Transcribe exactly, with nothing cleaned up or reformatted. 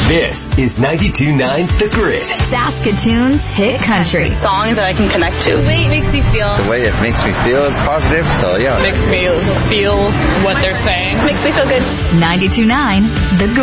This is ninety-two point nine The Grid. Saskatoon's hit country. Songs that I can connect to. The way it makes you feel. The way it makes me feel is positive, so yeah. Makes me feel what they're saying. Makes me feel good. ninety-two point nine The Grid.